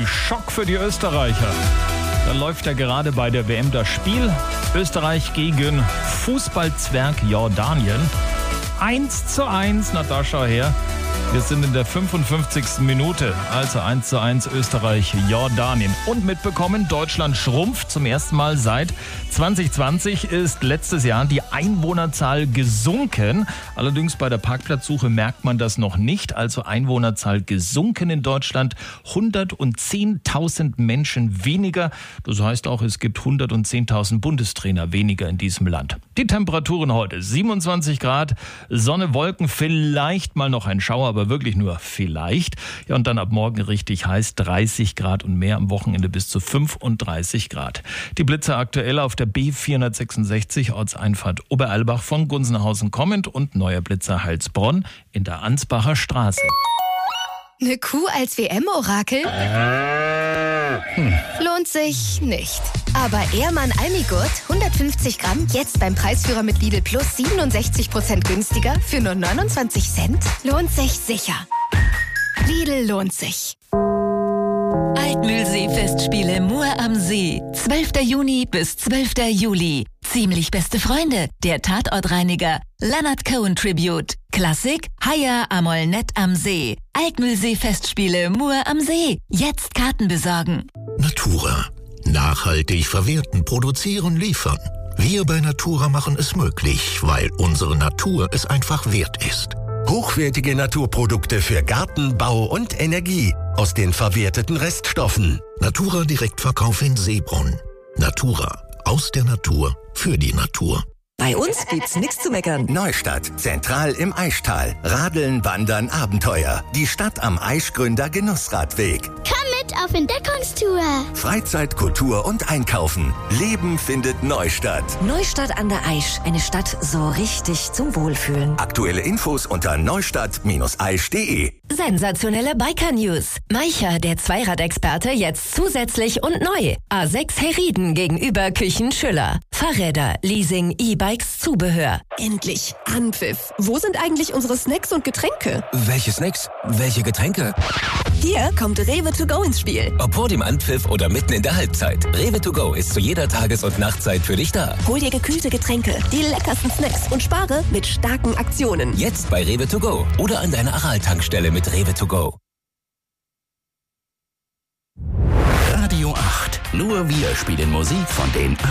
Schock für die Österreicher. Da läuft ja gerade bei der WM das Spiel. Österreich gegen Fußballzwerg Jordanien. 1:1, Natascha her. Wir sind in der 55. Minute, also 1:1 Österreich-Jordanien. Und mitbekommen, Deutschland schrumpft zum ersten Mal seit 2020, ist letztes Jahr die Einwohnerzahl gesunken. Allerdings bei der Parkplatzsuche merkt man das noch nicht. Also Einwohnerzahl gesunken in Deutschland, 110.000 Menschen weniger. Das heißt auch, es gibt 110.000 Bundestrainer weniger in diesem Land. Die Temperaturen heute 27 Grad, Sonne, Wolken, vielleicht mal noch ein Schauer, aber wirklich nur vielleicht. Ja, und dann ab morgen richtig heiß, 30 Grad und mehr, am Wochenende bis zu 35 Grad. Die Blitze aktuell auf der B466 Ortseinfahrt Oberalbach von Gunzenhausen kommend und neuer Blitzer Heilsbronn in der Ansbacher Straße. Eine Kuh als WM-Orakel? Lohnt sich nicht. Aber Ehrmann Almigurt, 150 Gramm, jetzt beim Preisführer mit Lidl Plus 67% günstiger für nur 29 Cent? Lohnt sich sicher. Lidl lohnt sich. Altmühlsee-Festspiele Mur am See. 12. Juni bis 12. Juli. Ziemlich beste Freunde, der Tatortreiniger. Leonard Cohen Tribute. Klassik, Haya Amolnet am See. Altmühlsee-Festspiele Mur am See. Jetzt Karten besorgen. Natura. Nachhaltig verwerten, produzieren, liefern. Wir bei Natura machen es möglich, weil unsere Natur es einfach wert ist. Hochwertige Naturprodukte für Garten, Bau und Energie aus den verwerteten Reststoffen. Natura Direktverkauf in Seebrunn. Natura. Aus der Natur. Für die Natur. Bei uns gibt's nichts zu meckern. Neustadt, zentral im Aischtal. Radeln, Wandern, Abenteuer. Die Stadt am Aischgründer Genussradweg. Komm mit auf Entdeckungstour. Freizeit, Kultur und Einkaufen. Leben findet Neustadt. Neustadt an der Aisch. Eine Stadt so richtig zum Wohlfühlen. Aktuelle Infos unter neustadt-aisch.de. Sensationelle Biker-News. Maicher, der Zweiradexperte, jetzt zusätzlich und neu. A6 Herrieden gegenüber Küchen Schüller. Fahrräder, Leasing, E-Bikes, Zubehör. Endlich. Anpfiff. Wo sind eigentlich unsere Snacks und Getränke? Welche Snacks? Welche Getränke? Hier kommt Rewe to go ins Spiel. Ob vor dem Anpfiff oder mitten in der Halbzeit. Rewe to go ist zu jeder Tages- und Nachtzeit für dich da. Hol dir gekühlte Getränke, die leckersten Snacks und spare mit starken Aktionen. Jetzt bei Rewe to go oder an deiner Aral-Tankstelle mit Rewe to go. Radio 8. Nur wir spielen Musik von den